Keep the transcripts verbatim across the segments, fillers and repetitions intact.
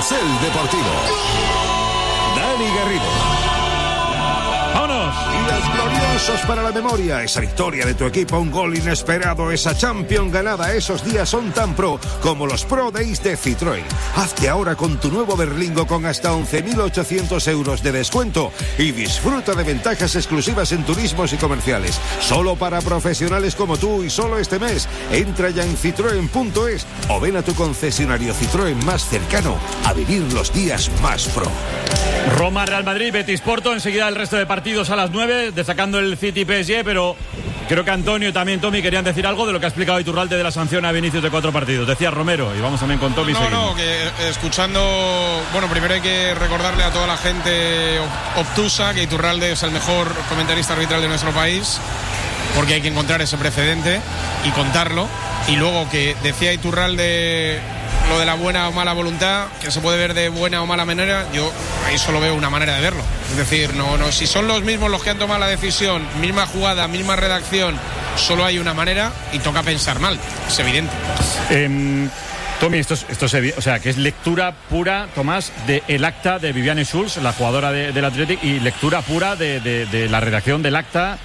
Carrusel Deportivo. Dani Garrido. ¡Vámonos! Días gloriosos para la memoria. Esa victoria de tu equipo, un gol inesperado, esa Champions ganada. Esos días son tan pro como los Pro Days de Citroën. Hazte ahora con tu nuevo Berlingo con hasta once mil ochocientos euros de descuento y disfruta de ventajas exclusivas en turismos y comerciales. Solo para profesionales como tú y solo este mes. Entra ya en citroen punto es o ven a tu concesionario Citroën más cercano a vivir los días más pro. Roma, Real Madrid, Betis, Porto. Enseguida el resto de partidos a las nueve, destacando el City P S G, pero creo que Antonio y también Tommy querían decir algo de lo que ha explicado Iturralde de la sanción a Vinicius de cuatro partidos. Decía Romero, y vamos también con Tommy. No, seguimos. no, que escuchando, bueno, primero hay que recordarle a toda la gente obtusa que Iturralde es el mejor comentarista arbitral de nuestro país, porque hay que encontrar ese precedente y contarlo. Y luego que decía Iturralde lo de la buena o mala voluntad, que se puede ver de buena o mala manera, yo ahí solo veo una manera de verlo. Es decir, no, no, si son los mismos los que han tomado la decisión, misma jugada, misma redacción, solo hay una manera y toca pensar mal, es evidente. Eh, Tommy, esto es, esto es, o sea, que es lectura pura, Tomás, del acta de Viviane Schulz, la jugadora de, del Athletic, y lectura pura de, de, de la redacción del acta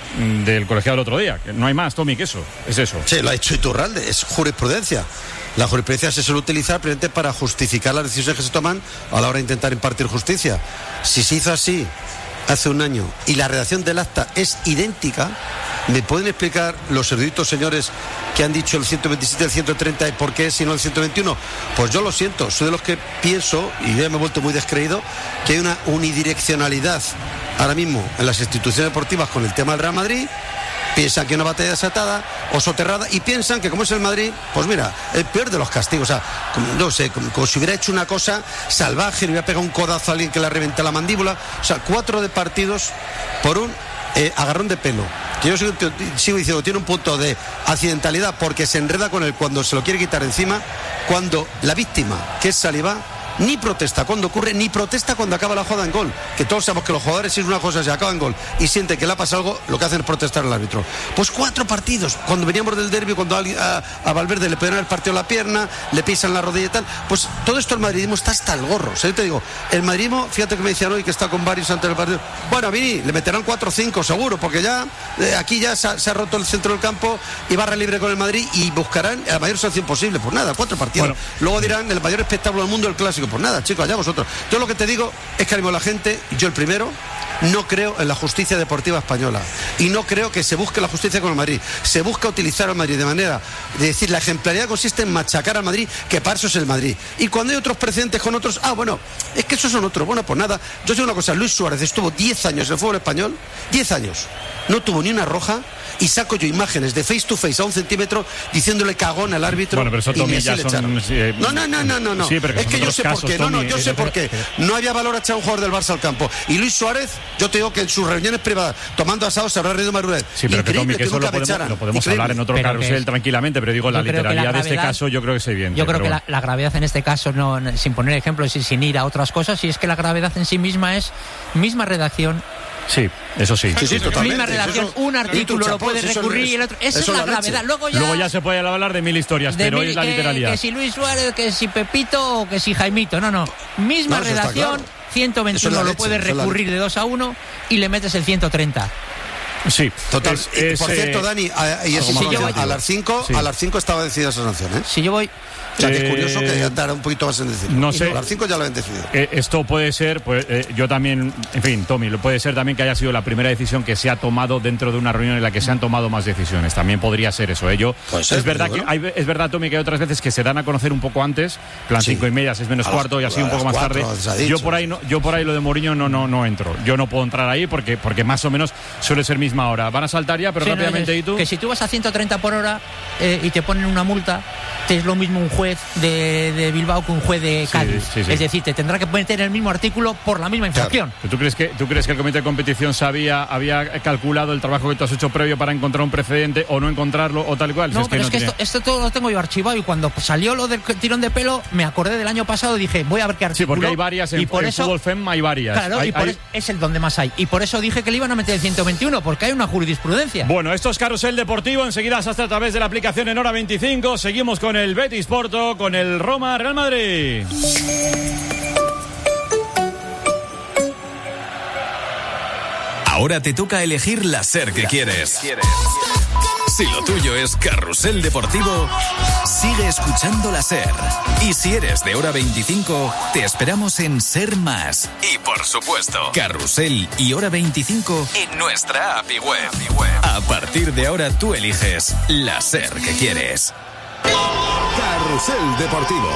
del colegiado del otro día. Que no hay más, Tommy, que eso. Es eso. Sí, lo ha hecho Iturralde, es jurisprudencia. La jurisprudencia se suele utilizar precisamente para justificar las decisiones que se toman a la hora de intentar impartir justicia. Si se hizo así hace un año y la redacción del acta es idéntica, ¿me pueden explicar los eruditos señores que han dicho el ciento veintisiete, el ciento treinta y por qué si no el ciento veintiuno? Pues yo lo siento, soy de los que pienso, y ya me he vuelto muy descreído, que hay una unidireccionalidad ahora mismo en las instituciones deportivas con el tema del Real Madrid. Piensan que una batalla desatada o soterrada y piensan que como es el Madrid, pues mira, el peor de los castigos, o sea, como, no sé, como, como si hubiera hecho una cosa salvaje, le hubiera pegado un codazo a alguien que le reventa la mandíbula, o sea, cuatro de partidos por un eh, agarrón de pelo, que yo sigo, sigo diciendo, tiene un punto de accidentalidad porque se enreda con él cuando se lo quiere quitar encima, cuando la víctima, que es Saliba, ni protesta cuando ocurre, ni protesta cuando acaba la jugada en gol. Que todos sabemos que los jugadores, si es una cosa, se acaba en gol y sienten que le ha pasado algo, lo que hacen es protestar al árbitro. Pues cuatro partidos. Cuando veníamos del derbi, cuando a, a, a Valverde le pegan el partido a la pierna, le pisan la rodilla y tal, pues todo esto el madridismo está hasta el gorro. O sea, yo te digo, el madridismo, fíjate que me decían hoy que está con varios antes del partido. Bueno, a Vini le meterán cuatro o cinco seguro, porque ya eh, aquí ya se ha, se ha roto el centro del campo y barra libre con el Madrid y buscarán la mayor sanción posible. Pues nada, cuatro partidos. Bueno. Luego dirán el mayor espectáculo del mundo, el clásico. Pues nada, chicos, allá vosotros. Yo lo que te digo es que la gente, yo el primero, no creo en la justicia deportiva española y no creo que se busque la justicia con el Madrid. Se busca utilizar al Madrid de manera de decir, la ejemplaridad consiste en machacar al Madrid, que para eso es el Madrid. Y cuando hay otros precedentes con otros, ah, bueno, es que esos son otros. Bueno, pues nada, yo sé una cosa, Luis Suárez estuvo diez años en el fútbol español, diez años, no tuvo ni una roja, y saco yo imágenes de face to face a un centímetro diciéndole cagón al árbitro. Bueno, pero eso Tommy ya son, eh, no, no, no, no, no, no. Sí, pero que es que yo sé casos, por qué. Tommy, no, no, yo sé por qué. No había valor a echar a un jugador del Barça al campo. Y Luis Suárez, yo te digo que en sus reuniones privadas, tomando asado, se habrá reído Maruret. Sí, pero que Tommy, que eso lo podemos, lo podemos hablar en otro pero carrusel tranquilamente, pero digo, la literalidad la gravedad, de este caso yo creo que es evidente. Yo creo que bueno. la, la gravedad en este caso, no, sin poner ejemplos y sin ir a otras cosas, y es que la gravedad en sí misma es misma redacción. Sí, eso sí. sí, sí misma redacción, eso, un artículo lo puede recurrir y el otro. Esa es la, la gravedad. Luego ya, Luego ya se puede hablar de mil historias, de pero mil, es la que, literalidad. Que si Luis Suárez, que si Pepito o que si Jaimito. No, no. Misma no, redacción, claro. ciento veintiuno lo puedes recurrir de dos a uno y le metes el ciento treinta. Sí, total. Es, y, es, por cierto, Dani, a, y si voy, a las cinco, sí. a las cinco estaba decidida esa sanción, ¿eh? Si yo voy. O sea, que es curioso que ya tarda un poquito más en decirlo. No sé. A las cinco ya lo habían decidido. Eh, esto puede ser, pues eh, yo también, en fin, Tommy, lo puede ser también que haya sido la primera decisión que se ha tomado dentro de una reunión en la que se han tomado más decisiones. También podría ser eso. ¿eh? Yo, ser, es verdad bueno. que hay, es verdad, Tommy, que hay otras veces que se dan a conocer un poco antes, plan sí. cinco y media, seis menos a cuarto las, y así un poco más cuatro, tarde. Yo por ahí, no, yo por ahí lo de Mourinho no, no, no entro. Yo no puedo entrar ahí porque, porque más o menos suele ser misma hora. Van a saltar ya, pero sí, rápidamente. No, ¿Y tú? Que si tú vas a ciento treinta por hora eh, y te ponen una multa, te es lo mismo un juez de, de Bilbao que un juez de Cádiz. Sí, sí, sí. Es decir, te tendrá que meter el mismo artículo por la misma infracción. Claro. ¿Tú crees que tú crees que el comité de competición sabía, había calculado el trabajo que tú has hecho previo para encontrar un precedente o no encontrarlo o tal cual? No, si es pero que es no que tiene... esto, esto todo lo tengo yo archivado y cuando salió lo del tirón de pelo me acordé del año pasado y dije, voy a ver qué artículo. Sí, porque hay varias en, y por en eso, Fútbol Fem hay varias. Claro, hay, y por hay... es, es el donde más hay. Y por eso dije que le iban a meter el ciento veintiuno, porque hay una jurisprudencia. Bueno, esto es Carrusel Deportivo, enseguida hasta a través de la aplicación en hora veinticinco. Seguimos con el Betis Porto. Porto con el Roma Real Madrid. Ahora te toca elegir la SER que quieres. Si lo tuyo es Carrusel Deportivo, sigue escuchando la SER. Y si eres de Hora veinticinco, te esperamos en SER Más. Y por supuesto, Carrusel y Hora veinticinco en nuestra app y web. A partir de ahora tú eliges la SER que quieres. Carrusel Deportivo.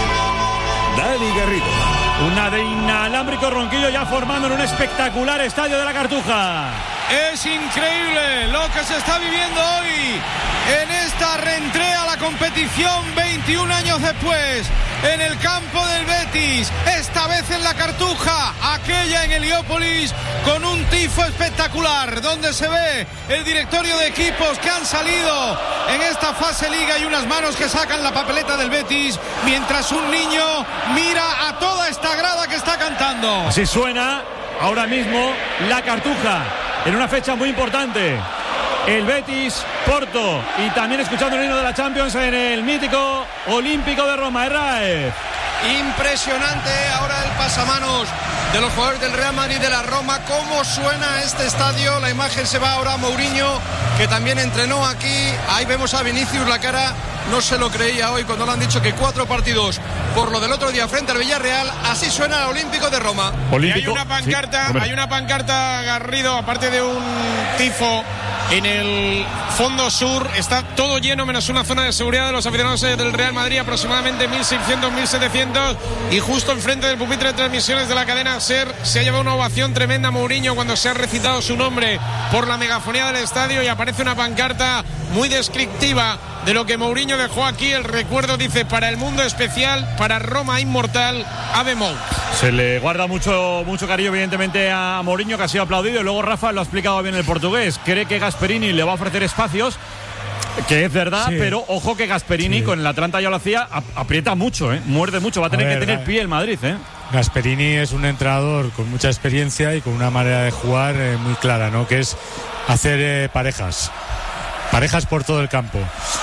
Dani Garrido. Una de inalámbrico Ronquillo ya formando en un espectacular estadio de la Cartuja. Es increíble lo que se está viviendo hoy en esta reentrée a la competición veintiún años después en el campo del Betis, esta vez en la Cartuja, aquella en Heliópolis, con un tifo espectacular donde se ve el directorio de equipos que han salido en esta fase liga y unas manos que sacan la papeleta del Betis mientras un niño mira a toda esta grada que está cantando. Así suena ahora mismo la Cartuja en una fecha muy importante. El Betis, Porto, y también escuchando el himno de la Champions en el mítico Olímpico de Roma. Erraez. Impresionante ahora el pasamanos de los jugadores del Real Madrid, de la Roma. Cómo suena este estadio. La imagen se va ahora a Mourinho, que también entrenó aquí. Ahí vemos a Vinicius, la cara no se lo creía hoy cuando le han dicho que cuatro partidos por lo del otro día frente al Villarreal. Así suena el Olímpico de Roma. Olímpico, y hay una pancarta, sí, hay una pancarta, Garrido, aparte de un tifo en el fondo sur, está todo lleno menos una zona de seguridad de los aficionados del Real Madrid, aproximadamente mil seiscientos, mil setecientos, y justo enfrente del pupitre de transmisiones de la cadena SER se ha llevado una ovación tremenda a Mourinho cuando se ha recitado su nombre por la megafonía del estadio, y aparece una pancarta muy descriptiva de lo que Mourinho dejó aquí. El recuerdo dice: para el mundo especial, para Roma inmortal, Ave Mou. Se le guarda mucho, mucho cariño evidentemente a Mourinho, que ha sido aplaudido, y luego Rafa lo ha explicado bien el portugués. Cree que Gasperini le va a ofrecer espacios, que es verdad, sí, pero ojo que Gasperini, sí, con el Atlanta ya lo hacía, aprieta mucho, ¿eh? Muerde mucho, va a tener a ver, que tener pie el Madrid, ¿eh? Gasperini es un entrenador con mucha experiencia y con una manera de jugar eh, muy clara, ¿no? Que es hacer eh, parejas. Parejas por todo el campo.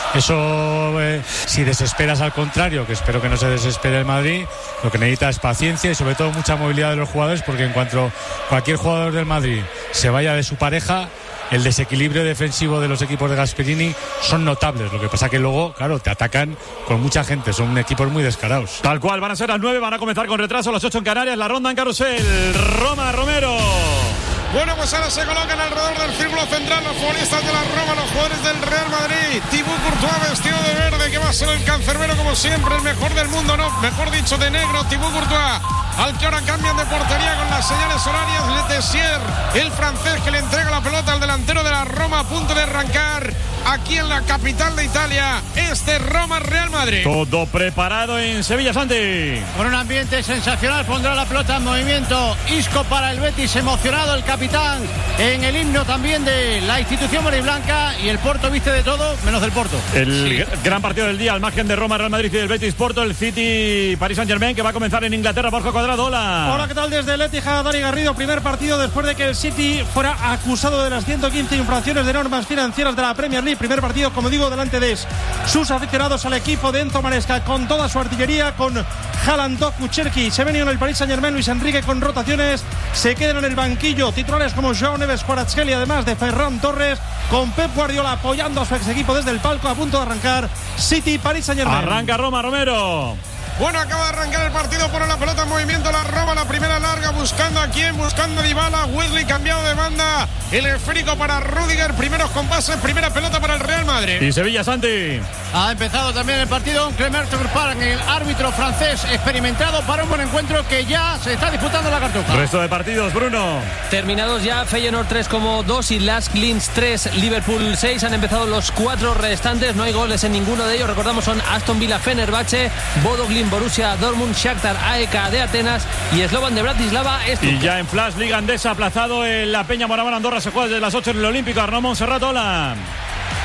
Eso, eh, si desesperas al contrario, que espero que no se desespere el Madrid, lo que necesita es paciencia y sobre todo mucha movilidad de los jugadores, porque en cuanto cualquier jugador del Madrid se vaya de su pareja, el desequilibrio defensivo de los equipos de Gasperini son notables. Lo que pasa que luego, claro, te atacan con mucha gente, son equipos muy descarados. Tal cual, van a ser las nueve, van a comenzar con retraso, las ocho en Canarias, la ronda en Carrusel. Roma, Romero. Bueno, pues ahora se colocan alrededor del círculo central los futbolistas de la Roma, los jugadores del Real Madrid. Thibaut Courtois vestido de verde, que va a ser el cancerbero como siempre, el mejor del mundo, no, mejor dicho de negro. Thibaut Courtois, al que ahora cambian de portería con las señales horarias. Le Tessier, el francés, que le entrega la pelota al delantero de la Roma, a punto de arrancar aquí en la capital de Italia, este Roma Real Madrid. Todo preparado en Sevilla, Santi. Con un ambiente sensacional, pondrá la pelota en movimiento Isco para el Betis, emocionado el capitán en el himno también de la institución moriblanca, y el Porto viste de todo menos del Porto. El sí. gran partido del día, al margen de Roma, Real Madrid y del Betis Porto, el City Paris Saint-Germain, que va a comenzar en Inglaterra. Borja Cuadrado, hola. Hola, ¿qué tal? Desde el Etihad, Dani Garrido. Primer partido después de que el City fuera acusado de las ciento quince infracciones de normas financieras de la Premier League. Primer partido, como digo, delante de sus aficionados, al equipo de Enzo Maresca con toda su artillería, con Haaland, Doku, Cherki, Semenyo en el Paris Saint-Germain, Luis Enrique con rotaciones, se quedan en el banquillo titulares como Joao Neves, Kvaratskhelia, además de Ferran Torres, con Pep Guardiola apoyando a su ex equipo desde el palco, a punto de arrancar City Paris Saint-Germain. Arranca Roma, Romero. Bueno, acaba de arrancar el partido, pone la pelota en movimiento la Roma, la primera larga, buscando a quién, buscando a Dybala. Wesley cambiado de banda, el esférico para Rüdiger, primeros compases, primera pelota para el Real Madrid. Y Sevilla, Santi. Ha empezado también el partido, Clément Turpin, el árbitro francés experimentado, para un buen encuentro que ya se está disputando la Cartuja. Resto de partidos, Bruno. Terminados ya, Feyenoord tres como dos y Lask Linz tres, Liverpool seis. Han empezado los cuatro restantes, no hay goles en ninguno de ellos. Recordamos, son Aston Villa, Fenerbahce, Bodo Glimt, Borussia Dortmund, Shakhtar, A E K de Atenas y Slovan de Bratislava. Y ya en Flash, Liga Andesa, aplazado en la Peña Moraván Andorra, se juega desde las ocho en el Olímpico. Arnaud Montserrat, hola.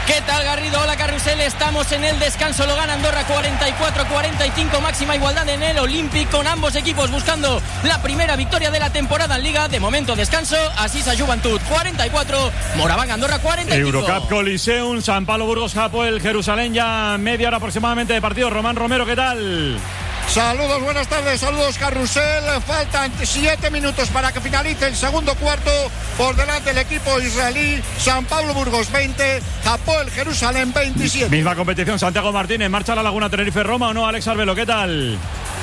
¿Qué tal, Garrido? Hola, Carrusel. Estamos en el descanso. Lo gana Andorra cuarenta y cuatro a cuarenta y cinco. Máxima igualdad en el Olympic, con ambos equipos buscando la primera victoria de la temporada en Liga. De momento descanso. Asisa Juventud cuarenta y cuatro. Moraván Andorra cuarenta y cinco. Eurocup Coliseum, San Pablo Burgos Hapoel Jerusalén, ya media hora aproximadamente de partido. Román Romero, ¿qué tal? Saludos, buenas tardes, saludos, Carrusel. Faltan siete minutos para que finalice el segundo cuarto. Por delante el equipo israelí. San Pablo Burgos veinte, Hapoel Jerusalén veintisiete. Misma competición, Santiago Martínez. ¿Marcha la Laguna Tenerife Roma o no? Alex Arbelo, ¿qué tal?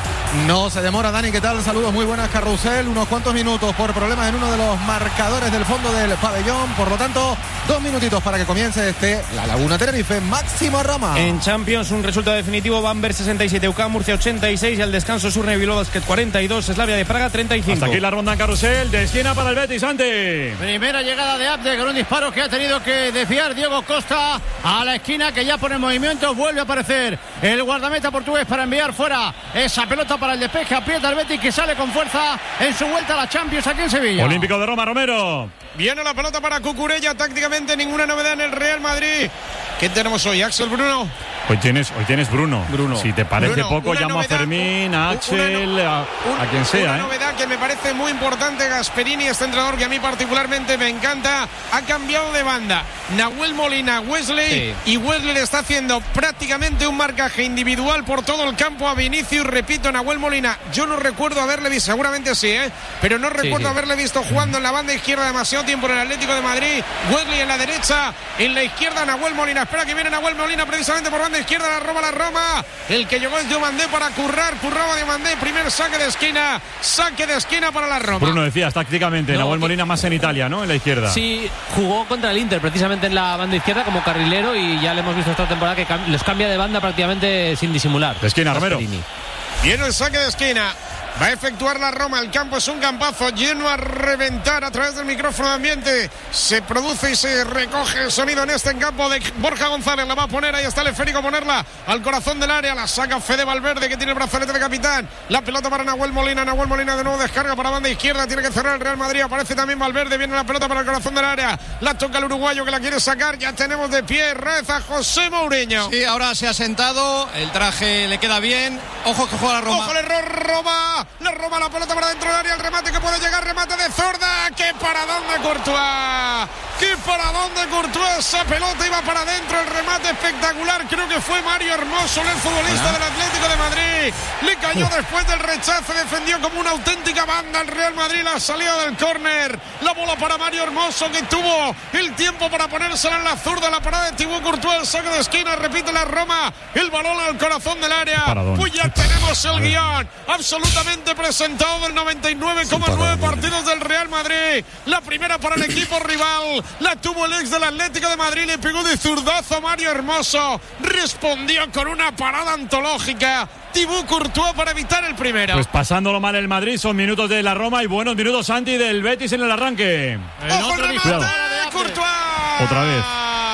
No se demora, Dani, ¿qué tal? Saludos, muy buenas, Carrusel. Unos cuantos minutos por problemas en uno de los marcadores del fondo del pabellón. Por lo tanto, dos minutitos para que comience este La Laguna Tenerife, Máximo Roma. En Champions, un resultado definitivo: Bamberg sesenta y siete, U K A M Murcia ochenta y seis, y al descanso Surne Bilbao Basket cuarenta y dos, Slavia de Praga treinta y cinco. Hasta aquí la ronda en Carrusel, de esquina para el Betis, ante. Primera llegada de Abde con un disparo que ha tenido que desviar Diego Costa a la esquina, que ya pone en movimiento. Vuelve a aparecer el guardameta portugués para enviar fuera esa pelota para el despeje. Aprieta el Betis, que sale con fuerza en su vuelta a la Champions aquí en Sevilla. Olímpico de Roma, Romero. Viene la pelota para Cucurella, tácticamente ninguna novedad en el Real Madrid. ¿Qué tenemos hoy, Axel Bruno? Hoy tienes, hoy tienes Bruno. Bruno. Si te parece Bruno, poco, una llamo novedad, a Fermín, a Axel, una, a, a quien sea. Una ¿eh? novedad que me parece muy importante: Gasperini, este entrenador que a mí particularmente me encanta, ha cambiado de banda. Nahuel Molina, Wesley, sí. Y Wesley le está haciendo prácticamente un marcaje individual por todo el campo a Vinicius. Repito, Nahuel Molina, yo no recuerdo haberle visto, seguramente sí, ¿eh? pero no recuerdo sí, sí. haberle visto jugando en la banda izquierda demasiado tiempo en el Atlético de Madrid. Wesley en la derecha, en la izquierda Nahuel Molina. Espera que viene Nahuel Molina precisamente por banda izquierda, la roba la Roma. El que llegó es Diomandé para currar, curraba Diomandé, primer saque de esquina, saque de esquina para la Roma. Bruno, decías tácticamente, no, Nahuel que... Molina más en Italia, ¿no? En la izquierda. Sí, jugó contra el Inter precisamente en la banda izquierda como carrilero, y ya le hemos visto esta temporada que cam- les cambia de banda prácticamente sin disimular. De esquina, Romero. Viene el saque de esquina. Va a efectuar la Roma. El campo es un campazo lleno a reventar a través del micrófono de ambiente. Se produce y se recoge el sonido en este campo de Borja González. La va a poner, ahí está el esférico, ponerla al corazón del área. La saca Fede Valverde, que tiene el brazalete de capitán. La pelota para Nahuel Molina. Nahuel Molina de nuevo descarga para banda izquierda. Tiene que cerrar el Real Madrid. Aparece también Valverde. Viene la pelota para el corazón del área. La toca el uruguayo, que la quiere sacar. Ya tenemos de pie Reza José Mourinho. Sí, ahora se ha sentado. El traje le queda bien. Ojo que juega la Roma. Ojo el error, Roma. La Roma, la pelota para dentro del área. El remate que puede llegar. Remate de zurda. ¡Qué paradón de Courtois! ¡Qué paradón de Courtois! Esa pelota iba para adentro. El remate espectacular. Creo que fue Mario Hermoso, el futbolista ¿Ah? del Atlético de Madrid. Le cayó Uf. después del rechazo. Defendió como una auténtica banda el Real Madrid. La salida del córner. La bola para Mario Hermoso, que tuvo el tiempo para ponérsela en la zurda. La parada de Thibaut Courtois. El saque de esquina. Repite la Roma. El balón al corazón del área. Paradón. Pues ya tenemos el guión absolutamente presentado del noventa y nueve coma nueve partidos del Real Madrid. La primera para el equipo rival. La tuvo el ex del Atlético de Madrid. Le pegó de zurdazo a Mario Hermoso. Respondió con una parada antológica Thibaut Courtois para evitar el primero. Pues pasándolo mal el Madrid. Son minutos de la Roma y buenos minutos, Santi, del Betis en el arranque. El ¡Ojo el remate de Courtois! Otra vez.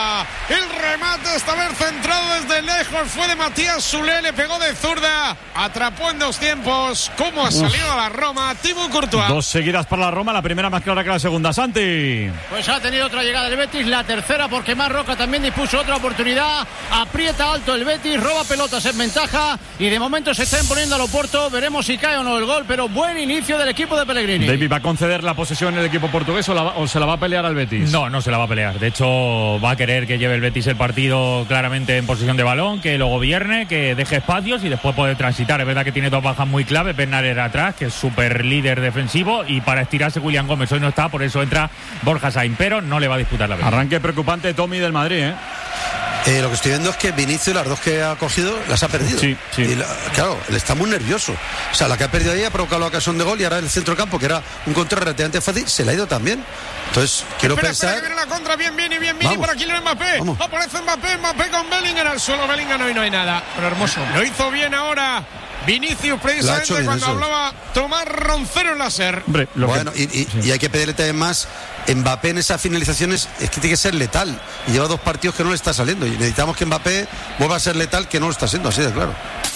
El remate, esta vez centrado desde lejos, fue de Matías Soulé, le pegó de zurda, atrapó en dos tiempos. ¿Cómo ha salido a la Roma Thibaut Courtois? Dos seguidas para la Roma, la primera más clara que la segunda, Santi. Pues ha tenido otra llegada el Betis, la tercera, porque Marroca también dispuso otra oportunidad. Aprieta alto el Betis, roba pelotas en ventaja y de momento se está imponiendo al Oporto. Veremos si cae o no el gol, pero buen inicio del equipo de Pellegrini. David, ¿va a conceder la posesión el equipo portugués o, la, o se la va a pelear al Betis? No, no se la va a pelear. De hecho, va a querer que lleve el Betis el partido claramente en posesión de balón, que lo gobierne, que deje espacios y después puede transitar. Es verdad que tiene dos bajas muy claves. Bernarder atrás, que es súper líder defensivo, y para estirarse William Gómez hoy no está, por eso entra Borja Sainz, pero no le va a disputar la Betis. Arranque preocupante, Tommy, del Madrid, ¿eh? Eh, lo que estoy viendo es que Vinicius, las dos que ha cogido, las ha perdido. Sí, sí. Y la, claro, él está muy nervioso. O sea, la que ha perdido ahí ha provocado la ocasión de gol y ahora en el centro del campo, que era un control relativamente fácil, se le ha ido también. Entonces, quiero espera, pensar. Espera, que viene la contra, bien, bien y bien, bien. Por aquí lo Mbappé. Vamos. Aparece Mbappé, Mbappé con Bellingham al suelo. Bellingham hoy no hay nada. Pero hermoso. Lo hizo bien ahora Vinicius, precisamente bien, cuando hablaba Tomás Roncero en la SER. Hombre, bueno, que... y, y, sí. y hay que pedirle también más. Mbappé en esas finalizaciones es que tiene que ser letal. Y lleva dos partidos que no le está saliendo. Y necesitamos que Mbappé vuelva a ser letal, que no lo está siendo, así de claro.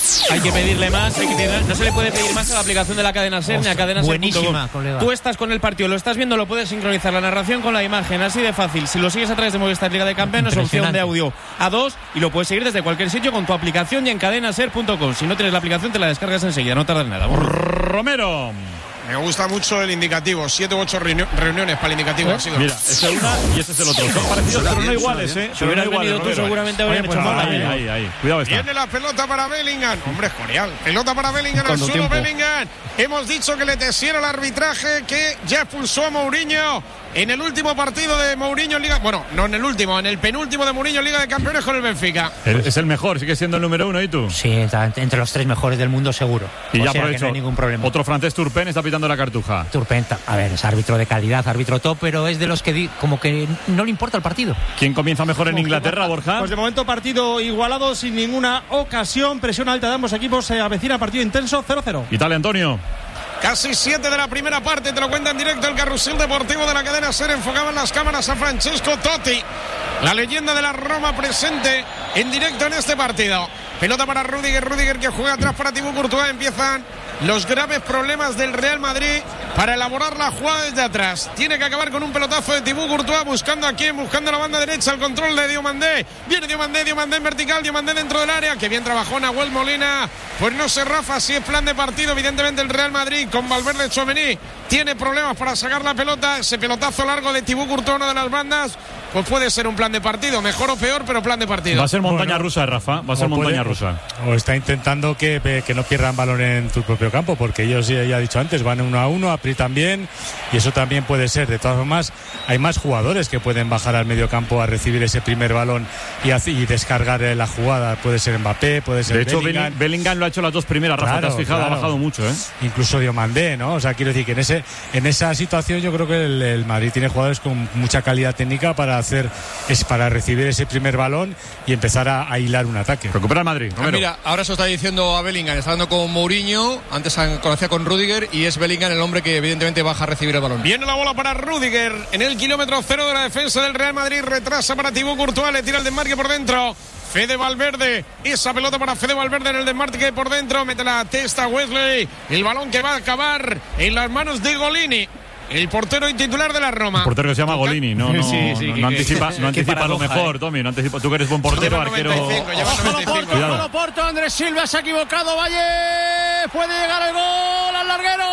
Hay que pedirle más, hay que pedirle, no se le puede pedir más a la aplicación de la cadena SER ni a cadena SER punto com. Buenísima, colega. Tú estás con el partido, lo estás viendo, lo puedes sincronizar la narración con la imagen, así de fácil. Si lo sigues a través de Movistar Liga de Campeones, opción de audio a dos y lo puedes seguir desde cualquier sitio con tu aplicación y en cadena ser punto com. Si no tienes la aplicación, te la descargas enseguida, no tardas nada. Romero. Me gusta mucho el indicativo. Siete u ocho reuniones para el indicativo. ¿Eh? Mira, ese es una y ese es el otro. Son parecidos, pero no iguales, ¿eh? Si hubieras venido tú, seguramente habrían hecho más. Ahí, ahí, ahí. Cuidado está. Viene la pelota para Bellingham. Hombre, es Coreal. Pelota para Bellingham al suelo. Bellingham. Hemos dicho que le tesiera el arbitraje, que ya expulsó a Mourinho en el último partido de Mourinho en Liga. Bueno, no en el último, en el penúltimo de Mourinho en Liga de Campeones con el Benfica. El, es el mejor, sigue siendo el número uno, ¿y tú? Sí, está entre los tres mejores del mundo seguro. Y o ya sea, aprovecho. que no hay ningún problema. Otro francés, Turpin, está pitando la cartuja. Turpin, a ver, es árbitro de calidad, árbitro top, pero es de los que di, como que no le importa el partido. ¿Quién comienza mejor en Inglaterra, Borja? Pues de momento partido igualado sin ninguna ocasión, presión alta de ambos equipos, se avecina partido intenso, cero cero. Italia, Antonio. Casi siete de la primera parte, te lo cuenta en directo el carrusel deportivo de la cadena SER. Enfocaban las cámaras a Francesco Totti, la leyenda de la Roma, presente en directo en este partido. Pelota para Rudiger, Rudiger que juega atrás para Thibaut Courtois. Empiezan los graves problemas del Real Madrid para elaborar la jugada desde atrás. Tiene que acabar con un pelotazo de Thibaut Courtois, buscando a quién, buscando la banda derecha, el control de Diomandé. Viene Diomandé, Diomandé en vertical, Diomandé dentro del área. Que bien trabajó Nahuel Molina. Pues no sé, Rafa, si es plan de partido. Evidentemente el Real Madrid con Valverde, Tchouaméni tiene problemas para sacar la pelota. Ese pelotazo largo de Thibaut Courtois, una de las bandas, pues puede ser un plan de partido, mejor o peor, pero plan de partido. Va a ser montaña bueno, rusa, Rafa, va a ser montaña puede, rusa. O está intentando que, que no pierdan balón en tu propio campo, porque ellos, ya he dicho antes, van uno a uno, aprietan bien, y eso también puede ser. De todas formas, hay más jugadores que pueden bajar al medio campo a recibir ese primer balón y, hacer, y descargar la jugada. Puede ser Mbappé, puede ser De hecho, Bellingham. Bellingham lo ha hecho las dos primeras, Rafa, claro, te has fijado, claro. ha bajado mucho, ¿eh? Incluso Diomandé, ¿no? O sea, quiero decir que en ese en esa situación yo creo que el, el Madrid tiene jugadores con mucha calidad técnica para hacer es para recibir ese primer balón y empezar a, a hilar un ataque. Recupera el Madrid. Ah, mira, ahora se lo está diciendo a Bellingham, está hablando con Mourinho, antes conocía con Rudiger, y es Bellingham el hombre que evidentemente baja a recibir el balón. Viene la bola para Rudiger en el kilómetro cero de la defensa del Real Madrid, retrasa para Thibaut Courtois, le tira el desmarque por dentro. Fede Valverde, esa pelota para Fede Valverde en el desmarque por dentro, mete la testa Wesley, el balón que va a acabar en las manos de Golini, el portero y titular de la Roma. El portero que se llama Golini, no, no, sí, sí, no, que, no anticipa, no anticipa lo mejor, eh. Tommy, no anticipa. Tú que eres buen portero, Lleva arquero. noventa y cinco, lleva noventa y cinco. Cuidado. Ojo, Porto, Andrés Silva se ha equivocado, Valle, puede llegar el gol al larguero.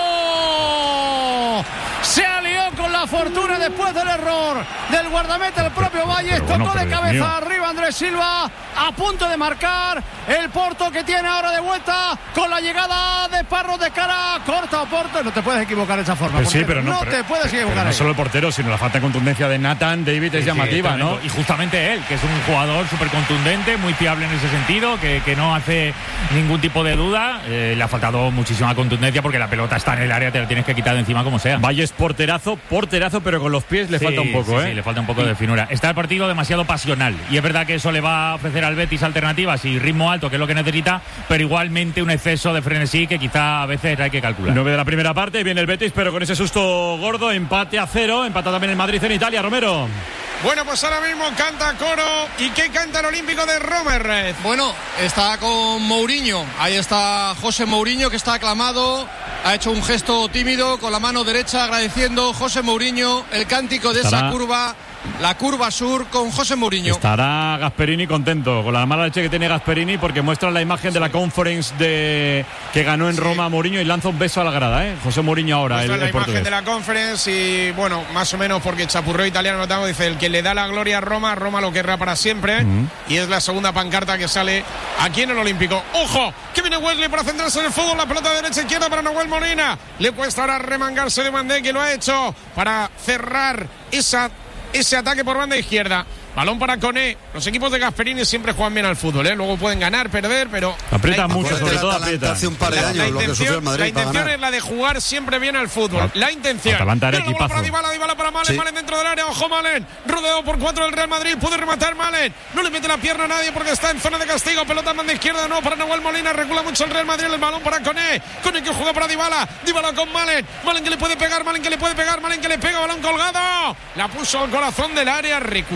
Se alió con la fortuna después del error del guardameta, el propio Valle, bueno, tocó de pero cabeza Dios mío. arriba Andrés Silva, a punto de marcar el Porto, que tiene ahora de vuelta con la llegada de Parro de cara corta. Porto, no te puedes equivocar de esa forma. Pues sí, portero. pero no, no pero, te puedes equivocar. pero no ahí. solo el portero, sino la falta de contundencia de Nathan David es Sí, llamativa, sí, ¿no? Y justamente él, que es un jugador súper contundente, muy fiable en ese sentido, que, que no hace ningún tipo de duda. Eh, le ha faltado muchísima contundencia porque la pelota está en el área, te la tienes que quitar de encima como sea. Valle es porterazo, porterazo, pero con los pies le Sí, falta un poco, sí, ¿eh? Sí, le falta un poco de finura. Está el partido demasiado pasional y es verdad que eso le va a ofrecer al Betis alternativas y ritmo alto, que es lo que necesita, pero igualmente un exceso de frenesí que quizá a veces hay que calcular. nueve de la primera parte, viene el Betis, pero con ese susto gordo, empate a cero, empata también el Madrid en Italia, Romero. Bueno, pues ahora mismo canta coro. ¿Y qué canta el Olímpico de Roma, Red? Bueno, está con Mourinho, ahí está José Mourinho, que está aclamado, ha hecho un gesto tímido con la mano derecha agradeciendo José Mourinho el cántico de Estará... esa curva, la curva sur con José Mourinho. Estará Gasperini contento con la mala leche que tiene Gasperini, porque muestra la imagen de la conference de que ganó en Roma Mourinho y lanza un beso a la grada, ¿eh? José Mourinho ahora, Muestra el, la el imagen portugués. de la conference y bueno, más o menos porque chapurreo italiano notamos, dice el que le da la gloria a Roma, Roma lo querrá para siempre. Mm. Y es la segunda pancarta que sale aquí en el Olímpico. ¡Ojo! Que viene Wesley para centrarse en el fútbol, la pelota derecha izquierda para Nahuel Molina. Le cuesta ahora remangarse de Mandé, que lo ha hecho para cerrar esa ese ataque por banda izquierda. Balón para Koné. Los equipos de Gasperini siempre juegan bien al fútbol, ¿eh? Luego pueden ganar, perder, pero aprieta la, mucho, sobre todo aprieta. Hace un par de la, años la lo que sufrió el intención, Madrid la para intención ganar. es la de jugar siempre bien al fútbol. At- La intención. Atalanta era Mira la bola para equipazo. Dybala, Dybala, Dybala para Malen, Sí. Malen dentro del área. Ojo Malen, rodeado por cuatro del Real Madrid. Puede rematar Malen. No le mete la pierna a nadie porque está en zona de castigo. Pelota en banda izquierda, no para Nahuel Molina. Recula mucho el Real Madrid. El balón para Koné. Koné que juega para Dybala. Dybala con Malen. Malen que le puede pegar, Malen que le puede pegar, Malen que le pega. Balón colgado. La puso al corazón del área. Reculó el Real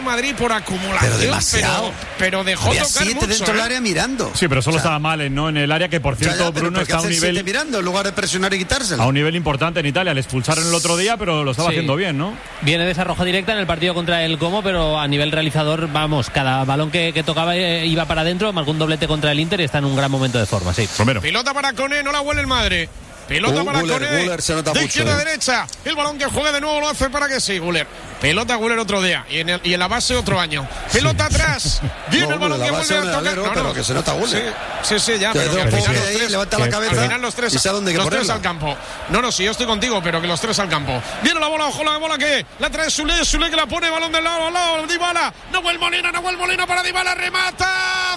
Real Madrid por acumulación. Pero demasiado. Pero, pero dejó Había tocar siete mucho, dentro ¿eh? del área mirando. Sí, pero solo O sea, estaba mal, ¿no? En el área, que por cierto, ya, ya, Bruno está a un nivel. siete mirando en lugar de presionar y quitárselo. A un nivel importante en Italia. Le expulsaron el otro día, pero lo estaba Sí. haciendo bien, ¿no? Viene de esa roja directa en el partido contra el Como, pero a nivel realizador, vamos, cada balón que, que tocaba eh, iba para adentro, marcó un doblete contra el Inter y está en un gran momento de forma, sí. Romero. Pelota para Cone, no la huele el Madre. Pelota Uh, para Güler, Cone. Güler se nota de mucho, izquierda a eh. derecha. El balón que juega de nuevo lo hace para que sí, Güler. Pelota Güler otro día. Y en, el, y en la base otro año. Pelota sí. atrás. Viene No, el balón la que base vuelve a tocar. alero, No, pero no. que se nota Güler. Sí, sí, sí, ya. Que Pero que de- al pero final que los ahí tres, levanta la que- cabeza al final los tres, y sabe dónde hay que los tres ponerla. al campo. No, no, sí, yo estoy contigo, pero que los tres al campo. Viene la bola, ojo la bola que la trae Sule, Sule que la pone, balón del lado al lado, Dybala. Nahuel Molina, Nahuel Molina para Dybala, remata,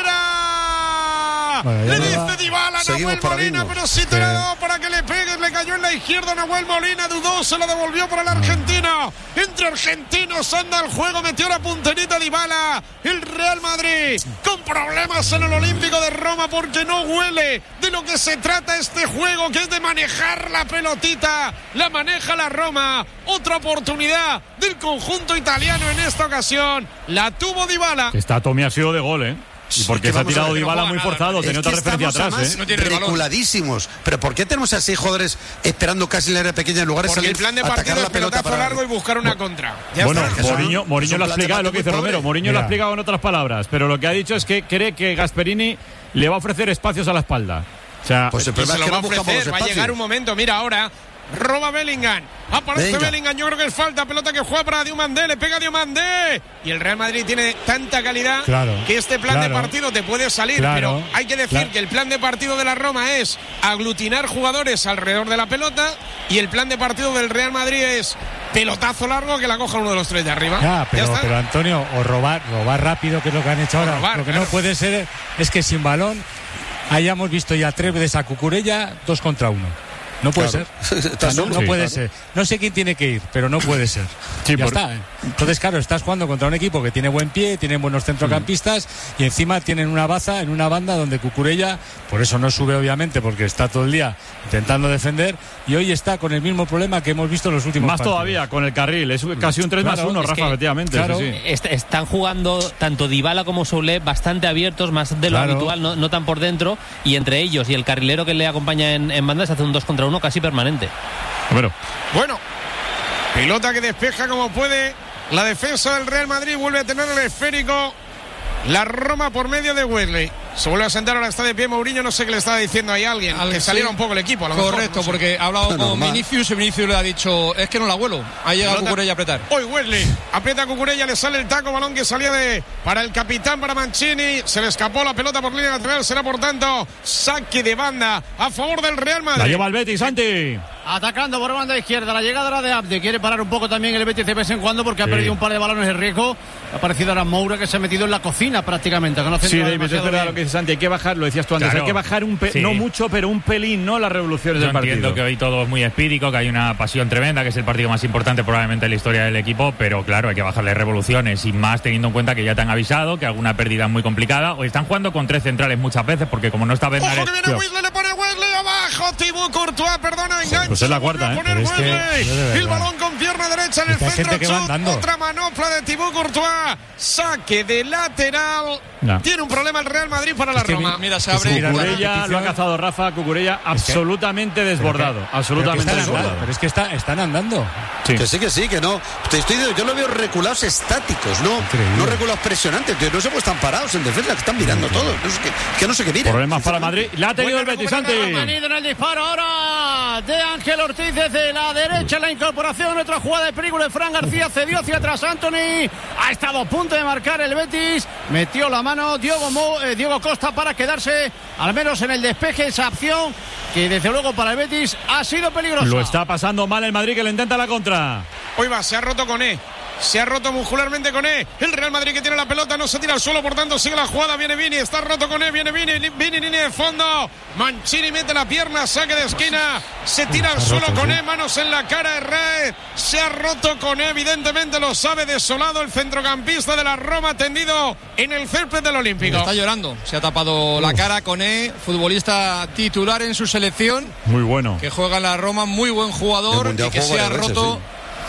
fuera. Bueno, le ya dice va. Dybala, Seguimos Nahuel para Molina, Bingo. pero si te Sí. la ha dado para que le pegues, le cayó en la izquierda Nahuel Molina, dudó, se la devolvió para el argentino. Entre argentinos anda el juego, metió la punterita Dybala. El Real Madrid con problemas en el Olímpico de Roma porque no huele de lo que se trata este juego, que es de manejar la pelotita. La maneja la Roma. Otra oportunidad del conjunto italiano en esta ocasión. La tuvo Dybala. Está Tommy ha sido de gol, ¿eh? Y porque que se ha vamos a tirado ver, Dybala no muy juega nada, forzado, Es tenía que otra referencia estamos atrás, además ¿eh? No tiene el balón. reculadísimos. Pero ¿por qué tenemos a seis jugadores esperando casi en la área pequeña en lugar de Porque salir el plan de a atacar partido la es pelota pelotazo para largo y buscar una contra. Ya Bueno, está. Mourinho, Es Mourinho un lo ha plan de explicado, lo que dice partido muy Romero. pobre. Mourinho lo ha Mira. explicado en otras palabras, pero lo que ha dicho es que cree que Gasperini le va a ofrecer espacios a la espalda. O sea, Pues el Y problema se es que lo va no a buscamos ofrecer, los va a llegar espacios. un momento, mira ahora, roba Bellingham, aparece Venga. Bellingham, yo creo que es falta, pelota que juega para Diomandé, le pega Diomandé, y el Real Madrid tiene tanta calidad Claro, que este plan claro. de partido te puede salir, Claro, pero hay que decir claro. que el plan de partido de la Roma es aglutinar jugadores alrededor de la pelota, y el plan de partido del Real Madrid es pelotazo largo que la coja uno de los tres de arriba. Ya, pero, está. pero Antonio, o robar, robar rápido, que es lo que han hecho ahora. robar, lo que claro. no puede ser es que sin balón hayamos visto ya tres veces a Cucurella dos contra uno. No puede Claro. ser. Está O sea, no, solo. no puede Sí, ser. No sé quién tiene que ir, pero no puede ser. Sí, ya por- está. ¿eh? Entonces, claro, estás jugando contra un equipo que tiene buen pie, tiene buenos centrocampistas y encima tienen una baza en una banda donde Cucurella, por eso no sube obviamente, porque está todo el día intentando defender y hoy está con el mismo problema que hemos visto en los últimos más partidos. todavía con el carril. Es casi un tres más Claro, uno, es Rafa, que- efectivamente. claro. sí, sí. Est- están jugando tanto Dybala como Soule bastante abiertos, más de lo Claro. habitual, no, no tan por dentro, y entre ellos y el carrilero que le acompaña en, en banda se hace un dos contra uno casi permanente. Romero. Bueno, pelota que despeja como puede la defensa del Real Madrid, vuelve a tener el esférico la Roma por medio de Wesley. Se vuelve a sentar, ahora está de pie Mourinho, no sé qué le estaba diciendo ahí a alguien, Al- que saliera sí. un poco el equipo. A lo mejor, Correcto, no sé. porque ha hablado con Normal. Vinicius y Vinicius le ha dicho, es que no la vuelo. Ahí llega Pelota. Cucurella a apretar. Hoy Wesley aprieta a Cucurella, le sale el taco, balón que salía de para el capitán, para Mancini, se le escapó la pelota por línea lateral, será por tanto saque de banda a favor del Real Madrid. La lleva el Betis, Santi. Atacando por banda izquierda, la llegada era de Abde. Quiere parar un poco también el Betis de vez en cuando porque ha Sí. perdido un par de balones de riesgo. Ha aparecido ahora Moura, que se ha metido en la cocina prácticamente. Que no ha Sí, centrado David, es demasiado verdad bien. lo que dice Santi. Hay que bajar, lo decías tú antes, Claro. hay que bajar un pe- Sí. no mucho, pero un pelín, ¿no? Las revoluciones Yo del partido. entiendo que hoy todo es muy espírico, que hay una pasión tremenda, que es el partido más importante probablemente en la historia del equipo, pero claro, hay que bajarle revoluciones y más teniendo en cuenta que ya te han avisado que alguna pérdida es muy complicada. O están jugando con tres centrales muchas veces, porque como no está Bernardo. Ojo que viene Wesley, le pone Wesley abajo, Thibaut Courtois, perdona, engancha. pues es la lo vuelve cuarta, a ¿eh? poner Pero es que, Wesley. yo de verdad. El balón con pierna derecha en el Es que hay centro, gente que va chut, andando. otra manopla de Thibaut Courtois, saque de lateral. No. Tiene un problema el Real Madrid para la Es que Roma. Mira, se Es abre. que mira, la Cucurella lo ha repetición- cazado Rafa, Cucurella absolutamente desbordado, Pero que absolutamente están andando, desbordado. pero es que está, están andando. Sí. Que sí, que sí, que no. Te estoy diciendo, yo lo veo reculados estáticos, no, Increíble. no reculados presionantes. Tío, no sé cómo están parados en defensa, que están mirando todo. No sé qué, que no sé qué miran. Problemas para Madrid. La ha tenido el Buena Betis, Santi. recuperación, Ha tenido en el disparo ahora de Ángel Ortiz desde la derecha, la incorporación, otra jugada de peligro de Fran García, cedió hacia atrás Anthony, ha estado a punto de marcar el Betis, metió la mano Diogo, Mo, eh, Diogo Costa para quedarse al menos en el despeje, esa acción que desde luego para el Betis ha sido peligrosa. Lo está pasando mal el Madrid, que le intenta la contra. Hoy va, se ha roto con E. Se ha roto muscularmente con E. El Real Madrid que tiene la pelota no se tira al suelo, por tanto sigue la jugada. Viene Vini, está roto con E. Viene Vini, Vini, línea de fondo. Mancini mete la pierna, saque de esquina. Se tira al suelo con E, manos en la cara de Red. Se ha roto con E, evidentemente lo sabe, desolado el centrocampista de la Roma, tendido en el césped del Olímpico. Está llorando. Se ha tapado la cara con E, futbolista titular en su selección, Muy bueno. que juega en la Roma, muy buen El jugador Mundial y que jugó se ha varias veces, roto. sí.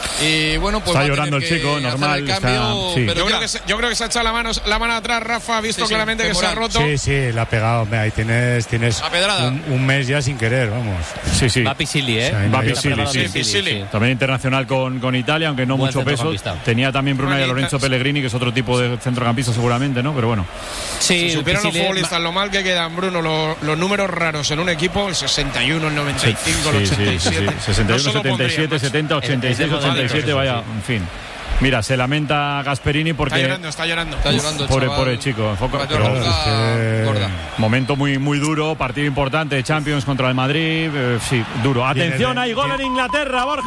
Y bueno, pues está llorando el chico, normal. El cambio, está, sí. yo, creo que se, yo creo que se ha echado la mano, la mano atrás, Rafa, ha visto sí, sí, claramente que se ha roto. Sí, sí, la ha pegado. Ahí tienes, tienes un, un mes ya sin querer, vamos. Sí, sí. Va Pisili, ¿eh? O sea, va Pisili, sí, sí, Pisili. Sí. También internacional con, con Italia, aunque no Buen mucho peso. Tenía también Bruna y Lorenzo Pellegrini, que es otro tipo de centrocampista seguramente, ¿no? Pero bueno. Sí, si supieran los futbolistas lo mal que quedan, Bruno, los, los números raros en un equipo, el sesenta y uno, el noventa y cinco, sí, el ochenta y siete. Sí, sí, sí. sesenta y uno, no setenta y siete, setenta, ochenta y seis, ochenta y siete, vaya, en fin. Mira, se lamenta Gasperini porque... Está llorando, está llorando. Está llorando, pobre, pobre chico. Enfoca, pero, gorda, gorda. Momento muy, muy duro, partido importante de Champions contra el Madrid. Eh, sí, duro. Atención, hay gol en Inglaterra, Borja.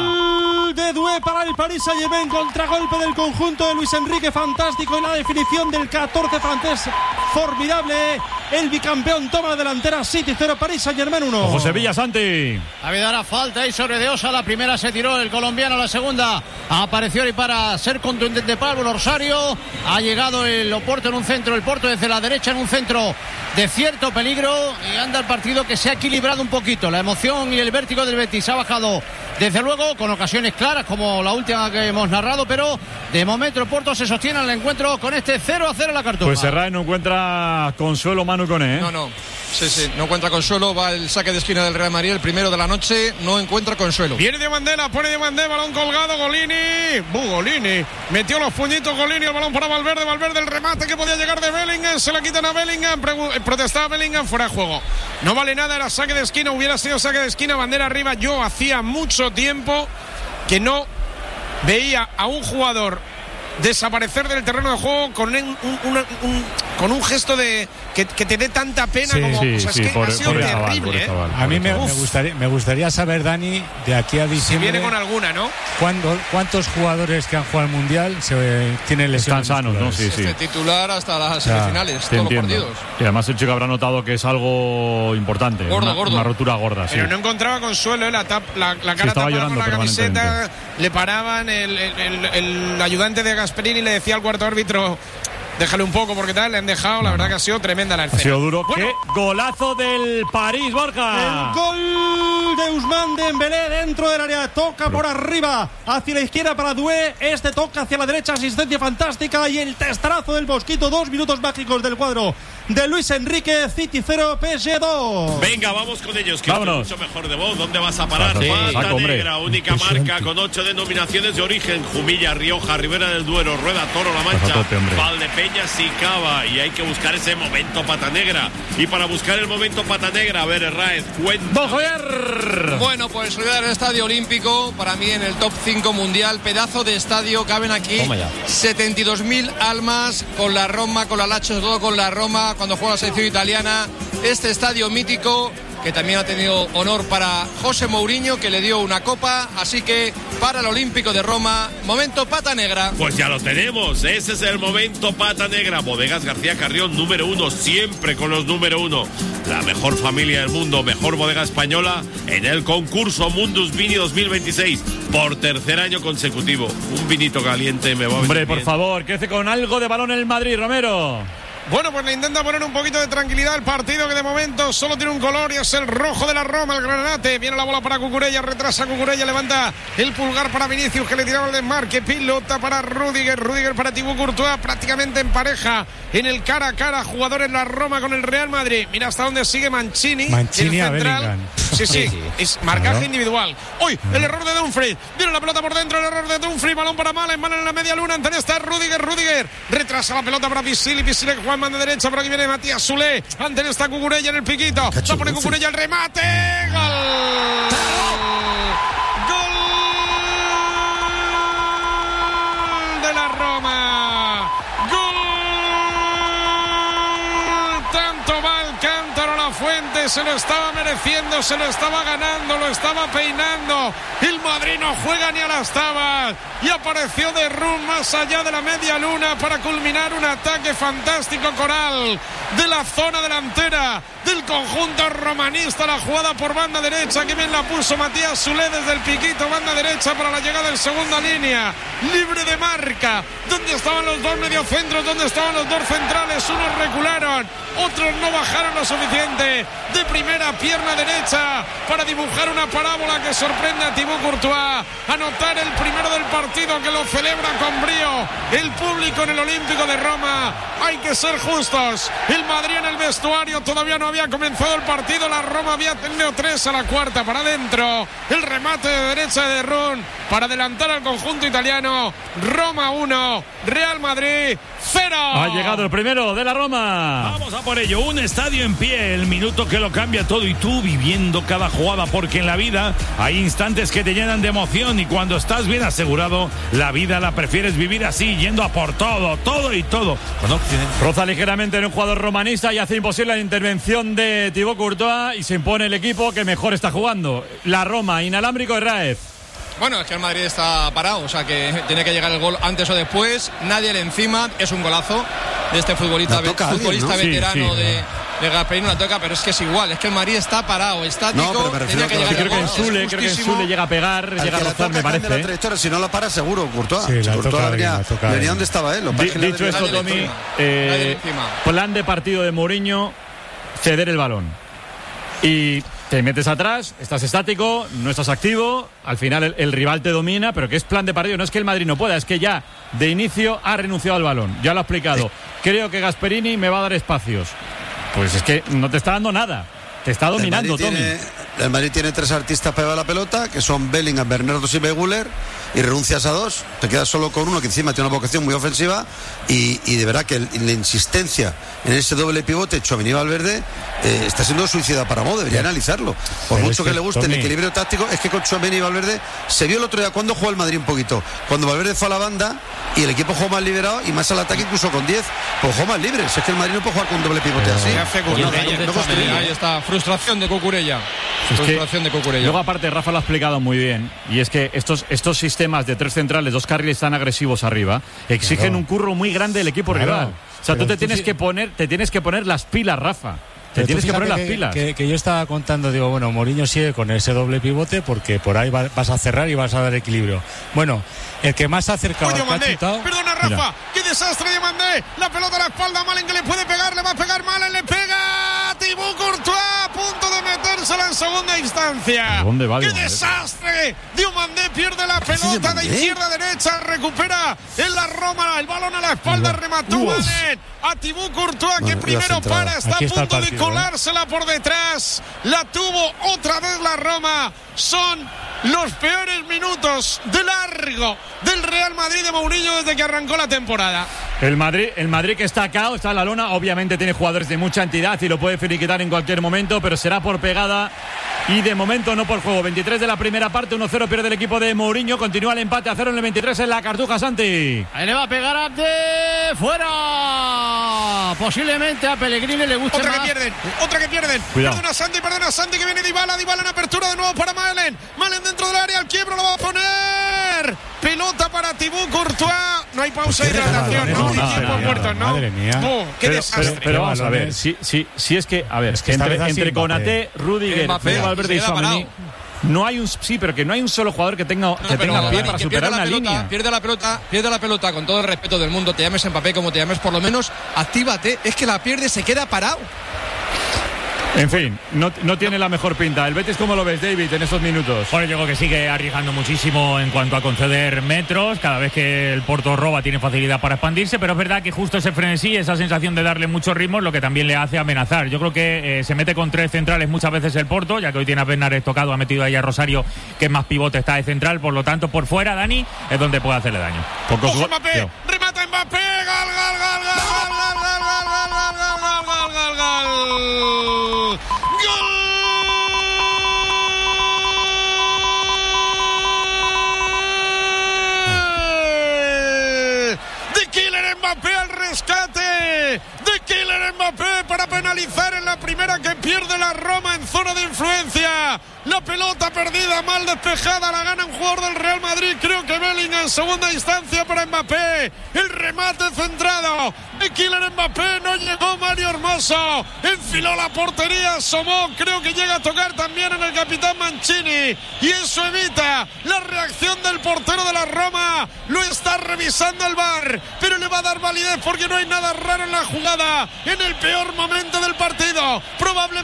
Gol de Doué para el Paris Saint-Germain, contragolpe del conjunto de Luis Enrique, fantástico en la definición del catorce francés, formidable. El bicampeón toma la delantera, City cero, Paris Saint-Germain uno. Ojo Sevilla, Santi. Ha habido ahora falta ahí sobre De Osa, la primera se tiró el colombiano, la segunda apareció y para ser contundente Pablo Rosario ha llegado el Oporto en un centro, el Porto desde la derecha en un centro de cierto peligro y anda el partido que se ha equilibrado un poquito. La emoción y el vértigo del Betis ha bajado desde luego con ocasiones claras como la última que hemos narrado, pero de momento el Porto se sostiene en el encuentro con este cero a cero en la Cartuja. Pues Serrat no encuentra consuelo Manu Koné, ¿eh? No, no. Sí, sí, no encuentra consuelo. Va el saque de esquina del Real Madrid, el primero de la noche. No encuentra consuelo. Viene de Mandela, pone de Mandela, balón colgado. Golini, Bu, Golini. Metió los puñitos Golini, el balón para Valverde. Valverde, el remate que podía llegar de Bellingham. Se la quitan a Bellingham. Protestaba Bellingham, fuera de juego. No vale nada, era saque de esquina. Hubiera sido saque de esquina, bandera arriba. Yo hacía mucho tiempo que no veía a un jugador desaparecer del terreno de juego con un, un, un, un, con un gesto de que, que te dé tanta pena sí, como sí, o sea, sí, es que por, ha sido por terrible, chaval, ¿eh? A mí me, me, gustaría, me gustaría saber, Dani, de aquí a diciembre si viene con alguna, ¿no? ¿cuándo, ¿cuántos jugadores que han jugado al Mundial se eh, tienen lesiones sanos, ¿no? Sí, sí. Este titular hasta las semifinales, todos entiendo. los partidos. Y además el chico habrá notado que es algo importante, gordo, una, gordo. una rotura gorda. Pero sí. no encontraba consuelo, ¿eh? la, tap, la, la cara sí, tapada llorando con la camiseta, le paraban, el, el, el, el ayudante de Gasperini le decía al cuarto árbitro: déjale un poco porque tal, le han dejado, la verdad que ha sido tremenda la escena. Ha sido duro. Bueno. ¡Qué golazo del París, Borja! El gol de Ousmane Dembélé dentro del área, toca por arriba, hacia la izquierda para Doué, este toca hacia la derecha, asistencia fantástica y el testarazo del Mosquito, dos minutos mágicos del cuadro de Luis Enrique, City cero, P S G dos. Venga, vamos con ellos, que vámonos. Mucho mejor de vos, ¿dónde vas a parar? Sí, Pata saco, Negra, única marca con ocho denominaciones de origen: Jumilla, Rioja, Ribera del Duero, Rueda, Toro, La Mancha, tope, Valdepeñas y Cava. Y hay que buscar ese momento Pata Negra. Y para buscar el momento Pata Negra, a ver, Herráez, cuenta. Bueno, pues Ciudad del Estadio Olímpico, para mí en el top cinco mundial, pedazo de estadio, caben aquí setenta y dos mil almas, con la Roma, con la Lazio, todo con la Roma, cuando juega la selección italiana. Este estadio mítico que también ha tenido honor para José Mourinho, que le dio una copa, así que para el Olímpico de Roma, momento Pata Negra. Pues ya lo tenemos, ese es el momento Pata Negra. Bodegas García Carrión, número uno, siempre con los número uno. La mejor familia del mundo, mejor bodega española en el concurso Mundus Vini dos mil veintiséis, por tercer año consecutivo. Un vinito caliente me va a venir Hombre, por bien. favor, crece con algo de balón el Madrid, Romero. Bueno, pues le intenta poner un poquito de tranquilidad al partido, que de momento solo tiene un color y es el rojo de la Roma, el granate. Viene la bola para Cucurella, retrasa Cucurella, levanta el pulgar para Vinicius, que le tiraba el desmarque. Pilota para Rudiger, Rudiger para Thibaut Courtois, prácticamente en pareja en el cara a cara, jugadores la Roma con el Real Madrid. Mira hasta dónde sigue Mancini, Mancini el a central. Bellingham. Sí, sí, Sí, sí. es marcaje Claro. individual. Hoy el error de Dumfries, viene la pelota por dentro, el error de Dumfries, balón para Malen, Malen en la media luna, ante está Rudiger, Rudiger, retrasa la pelota para Pisili, Pisili que Juan manda derecha, por aquí viene Matías Soulé, ante está Cucurella en el piquito, la pone Cucurella, el remate, gol, gol de la Roma, gol, tanto va el cántaro la fuente, se lo estaba mereciendo, se lo estaba ganando, lo estaba peinando, el Madrid no juega ni a las tabas y apareció de Run más allá de la media luna para culminar un ataque fantástico coral de la zona delantera del conjunto romanista. La jugada por banda derecha, que bien la puso Matías Soulé desde el piquito, banda derecha para la llegada en segunda línea, libre de marca, donde estaban los dos mediocentros, donde estaban los dos centrales, unos recularon, otros no bajaron lo suficiente, de primera, pierna derecha, para dibujar una parábola que sorprende a Thibaut Courtois. Anotar el primero del partido, que lo celebra con brío el público en el Olímpico de Roma. Hay que ser justos. El Madrid en el vestuario todavía no había comenzado el partido. La Roma había tenido tres a la cuarta para adentro. El remate de derecha de Run para adelantar al conjunto italiano. Roma uno, Real Madrid cero. Ha llegado el primero de la Roma. Vamos a por ello. Un estadio en pie, el minuto que lo cambia todo, y tú viviendo cada jugada, porque en la vida hay instantes que te llenan de emoción, y cuando estás bien asegurado, la vida la prefieres vivir así, yendo a por todo, todo y todo. Roza ligeramente en un jugador romanista y hace imposible la intervención de Thibaut Courtois, y se impone el equipo que mejor está jugando. La Roma, inalámbrico de Raez. Bueno, es que el Madrid está parado, o sea que tiene que llegar el gol antes o después. Nadie le encima, es un golazo de este futbolista, futbolista alguien, ¿no? veterano sí, sí, de, de Gasperini, la toca, pero es que es igual, es que el Madrid está parado, estático. No, pero me refiero que, que, creo, que en Sule, creo que en Sule llega a pegar, al llega a rozar, me parece. La trayectoria, si no la para, seguro, Courtois. Sí, la Courtois toca venía, bien, la toca venía donde estaba él. Lo D- dicho esto, Tommy, eh, plan de partido de Mourinho, ceder el balón. Y te metes atrás, estás estático, no estás activo, al final el, el rival te domina, pero que es plan de partido, no es que el Madrid no pueda, es que ya de inicio ha renunciado al balón, ya lo ha explicado. Sí. Creo que Gasperini me va a dar espacios. Pues es que no te está dando nada, te está dominando, el Madrid Tommy. Tiene, el Madrid tiene tres artistas para llevar la pelota, que son Bellingham, Bernardo Silva y Güler, y renuncias a dos, te quedas solo con uno que encima tiene una vocación muy ofensiva, y, y de verdad que el, la insistencia en ese doble pivote Tchouaméni y Valverde eh, está siendo suicida para Mo, debería analizarlo. Por Pero mucho que, que le guste Tommy. el equilibrio táctico, es que con Tchouaméni y Valverde se vio el otro día cuando jugó el Madrid un poquito, cuando Valverde fue a la banda y el equipo jugó más liberado y más al ataque, incluso con diez, pues jugó más libre. Si es que el Madrid no puede jugar con un doble pivote así. No, no, no, ahí está, frustración de Cucurella. Es frustración de Cucurella. Luego, aparte, Rafa lo ha explicado muy bien, y es que estos, estos sistemas de tres centrales, dos carriles tan agresivos arriba, exigen claro. un curro muy grande del equipo claro. rival. O sea, Pero tú te tienes, sí. que poner, te tienes que poner las pilas, Rafa. Te tienes que poner las pilas. Que, que yo estaba contando, digo, bueno, Mourinho sigue con ese doble pivote porque por ahí va, vas a cerrar y vas a dar equilibrio. Bueno, el que más se ha acercado al Mandé, chutado, perdona, Rafa, mira. Qué desastre de Mandé. La pelota a la espalda, Malen que le puede pegar, le va a pegar Malen, le pega Thibaut Courtois, a punto de metérsela en segunda instancia. ¿Dónde va? ¡Qué desastre! Diomandé pierde la pelota de izquierda a derecha, recupera en la Roma, el balón a la espalda, Uf. remató Malen a Thibaut Courtois, que bueno, primero para, está a punto está partido, de colársela ¿eh? por detrás. La tuvo otra vez la Roma. Son los peores minutos de largo del Real Madrid de Mourinho desde que arrancó la temporada. El Madrid, el Madrid que está acá, está en la lona, obviamente tiene jugadores de mucha entidad y lo puede finiquitar en cualquier momento, pero será por pegada y de momento no por juego. veintitrés de la primera parte, uno cero pierde el equipo de Mourinho, continúa el empate a cero en el veintitrés en la Cartuja, Santi. Ahí le va a pegar a de fuera. Posiblemente a Pellegrini le guste otra más. que pierden, otra que pierden. Cuidado. Perdona Santi, perdona Santi, que viene Dybala, Dybala en apertura de nuevo para Malen. Malen dentro del área, al quiebro lo va a poner. Pelota para Thibaut Courtois. No hay pausa de hidratación, no, no, tiempo muerto, ¿no? Madre mía. Oh, qué pero, desastre. Pero, pero vamos a ver, si, si, si es que, a ver, es que entre, entre Konaté, Rudiger, Valverde y Tchouaméni, no hay un sí, pero que no hay un solo jugador que tenga, no, que tenga pie para superar una pelota, línea. Pierde la pelota, pierde la pelota con todo el respeto del mundo, te llames Mbappé como te llames, por lo menos actívate, es que la pierde, se queda parado. En fin, no, no tiene la mejor pinta. ¿El Betis cómo lo ves, David, en estos minutos? Bueno, yo creo que sigue arriesgando muchísimo en cuanto a conceder metros. Cada vez que el Porto roba tiene facilidad para expandirse, pero es verdad que justo ese frenesí, esa sensación de darle mucho ritmo es lo que también le hace amenazar. Yo creo que eh, se mete con tres centrales muchas veces el Porto, ya que hoy tiene a Bernardo tocado, ha metido ahí a Rosario, que es más pivote, está de central, por lo tanto por fuera, Dani, es donde puede hacerle daño. Poco Ojo, Mbappé, no. remata Mbappé, gol, gol, gol, gol, gol, gol, gol, gol, gol, gol, gol, gol, gol. De Kylian Mbappé al rescate. De Kylian Mbappé para penalizar en la primera que pierde la Roma en zona de influencia. La pelota perdida, mal despejada, la gana un jugador del Real Madrid, creo que Bellingham en segunda instancia para Mbappé. El remate centrado de Kylian Mbappé, no llegó Mario Hermoso, enfiló la portería, asomó, creo que llega a tocar también en el capitán Mancini y eso evita la reacción del portero de la Roma. Lo está revisando el V A R, pero le va a dar validez porque no hay nada raro en la jugada, en el peor momento del partido, probablemente en el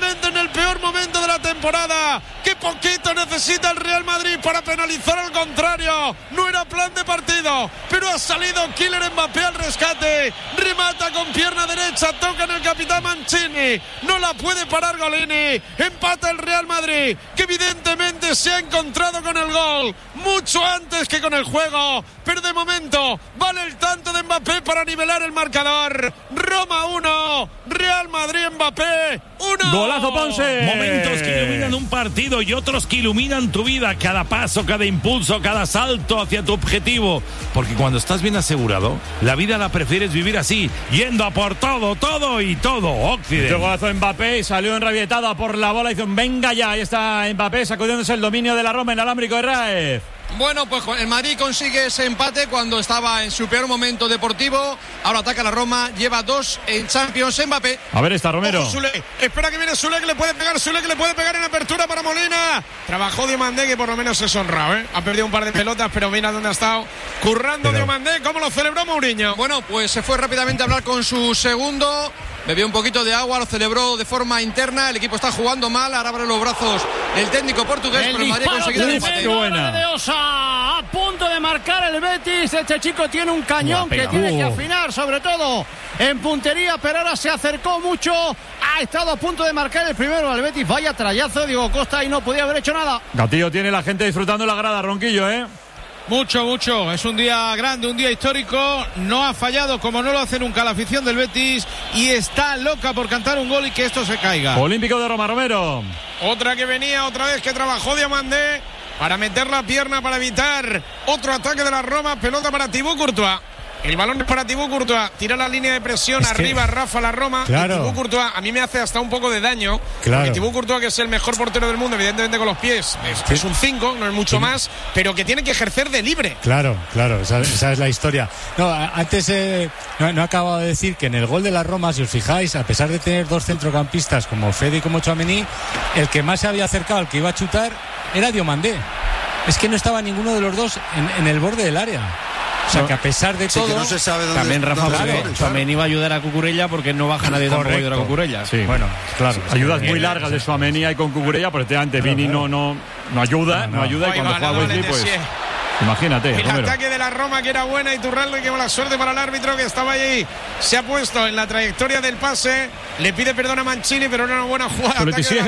el peor momento de la temporada. ¡Qué poquito necesita el Real Madrid para penalizar al contrario! No era plan de partido, pero ha salido Kylian Mbappé al rescate. Remata con pierna derecha, toca en el capitán Mancini. No la puede parar Golini. Empata el Real Madrid, que evidentemente se ha encontrado con el gol mucho antes que con el juego. Pero de momento vale el tanto de Mbappé para nivelar el marcador. Roma uno, Real Madrid Mbappé uno. Golazo Ponce. Momentos que iluminan un partido y otros que iluminan tu vida. Cada paso, cada impulso, cada salto hacia tu objetivo. Porque cuando estás bien asegurado, la vida la prefieres vivir así, yendo a por todo, todo y todo. Occidente. Este golazo Mbappé y salió enrabietado por la bola. Hizo un venga ya. Ahí está Mbappé sacudiéndose el dominio de la Roma en alámbrico de Raez. Bueno, pues el Madrid consigue ese empate cuando estaba en su peor momento deportivo. Ahora ataca la Roma, lleva dos en Champions. Mbappé. A ver, está Romero. Ojo, Sule. Espera que viene Sule, que le puede pegar. Sule, que le puede pegar en apertura para Molina. Trabajó Diomandé, que por lo menos es honrado, ¿eh? Ha perdido un par de pelotas, pero mira dónde ha estado currando pero... Diomandé. ¿Cómo lo celebró Mourinho? Bueno, pues se fue rápidamente a hablar con su segundo. Bebió un poquito de agua, lo celebró de forma interna. El equipo está jugando mal, ahora abre los brazos el técnico portugués, el pero el Madrid ha conseguido el empate. De Osa, a punto de marcar el Betis. Este chico tiene un cañón que tiene que afinar, sobre todo en puntería, pero ahora se acercó mucho. Ha estado a punto de marcar el primero al Betis. Vaya trayazo, Diego Costa, y no podía haber hecho nada. Gatillo tiene la gente disfrutando la grada, Ronquillo, ¿eh? Mucho, mucho. Es un día grande, un día histórico. No ha fallado como no lo hace nunca la afición del Betis y está loca por cantar un gol y que esto se caiga. Olímpico de Roma, Romero. Otra que venía, otra vez que trabajó Diomandé para meter la pierna para evitar otro ataque de la Roma. Pelota para Thibaut Courtois. El balón es para Thibaut Courtois. Tira la línea de presión es arriba, que... Rafa la Roma. Claro. Y Thibaut Courtois a mí me hace hasta un poco de daño. Claro. Porque Thibaut Courtois, que es el mejor portero del mundo, evidentemente con los pies, es, sí. es un cinco, no es mucho sí. más, pero que tiene que ejercer de libre. Claro, claro, esa, esa es la historia. No, antes eh, no, no he acabado de decir que en el gol de la Roma, si os fijáis, a pesar de tener dos centrocampistas como Fede y como Tchouaméni, el que más se había acercado al que iba a chutar era Diomandé. Es que no estaba ninguno de los dos en, en el borde del área. O sea, que a pesar de sí, todo... no se sabe dónde, también Rafa Tchouaméni iba a ayudar a Cucurella porque no baja nadie tampoco a ayudar a Cucurella. Sí. Bueno, claro. Sí, ayudas muy largas de Tchouaméni y con Cucurella, porque efectivamente claro, Vini claro. no, no, no ayuda, no, no ayuda. Ay, y cuando va, juega Wesley, pues... Imagínate. El Romero. ataque de la Roma, que era buena, y Iturralde, que mala suerte para el árbitro que estaba allí. Se ha puesto en la trayectoria del pase. Le pide perdón a Mancini, pero era una buena jugada.